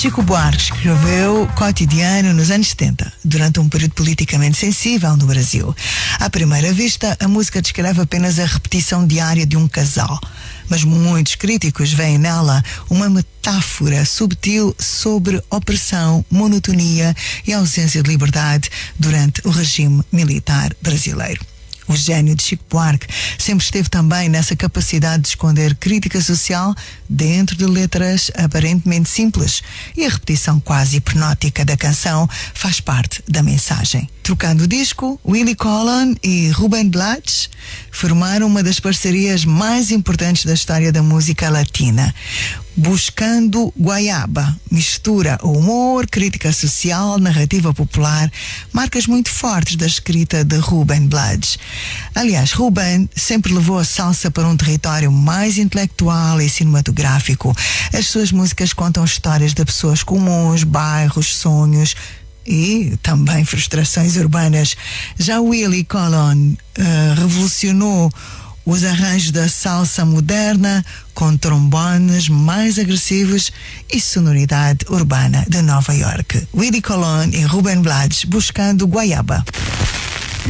Chico Buarque escreveu Cotidiano nos anos 70, durante um período politicamente sensível no Brasil. À primeira vista, a música descreve apenas a repetição diária de um casal, mas muitos críticos veem nela uma metáfora subtil sobre opressão, monotonia e ausência de liberdade durante o regime militar brasileiro. O gênio de Chico Buarque sempre esteve também nessa capacidade de esconder crítica social dentro de letras aparentemente simples, e a repetição quase hipnótica da canção faz parte da mensagem. Trocando o disco, Willie Colon e Rubén Blades formaram uma das parcerias mais importantes da história da música latina. Buscando Guaiaba mistura humor, crítica social, narrativa popular, marcas muito fortes da escrita de Rubén Blades. Aliás, Rubén sempre levou a salsa para um território mais intelectual e cinematográfico. As suas músicas contam histórias de pessoas comuns, bairros, sonhos e também frustrações urbanas. Já Willie Colon revolucionou os arranjos da salsa moderna com trombones mais agressivos e sonoridade urbana de Nova York. Willie Colon e Rubén Blades, Buscando Guaiaba.